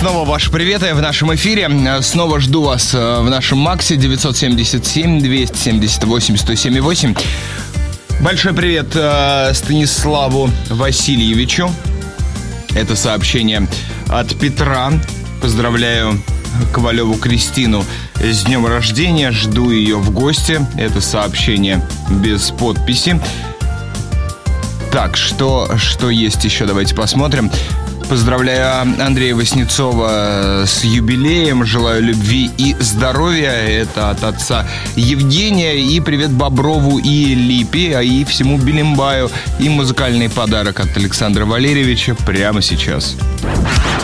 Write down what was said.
Снова ваши приветы в нашем эфире. Снова жду вас в нашем Максе 977-278-107-8. Большой привет Станиславу Васильевичу. Это сообщение от Петра. Поздравляю Ковалеву Кристину с днем рождения. Жду ее в гости. Это сообщение без подписи. Так, что есть еще? Давайте посмотрим. Поздравляю Андрея Васнецова с юбилеем. Желаю любви и здоровья. Это от отца Евгения. И привет Боброву и Липе, и всему Белимбаю. И музыкальный подарок от Александра Валерьевича прямо сейчас.